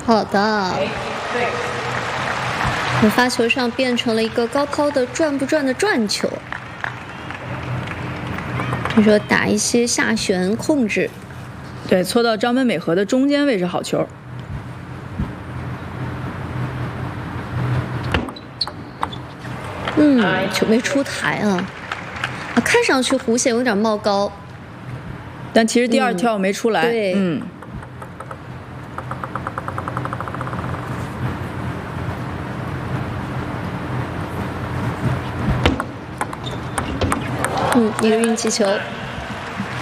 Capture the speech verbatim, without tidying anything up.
好的。我发球上变成了一个高抛的转不转的转球，就说打一些下旋控制。 对，搓到张本美和的中间位是好球。 嗯，球没出台啊，啊，看上去弧线有点冒高， 但其实第二跳没出来。 嗯、对， 嗯。 嗯，一个运气球。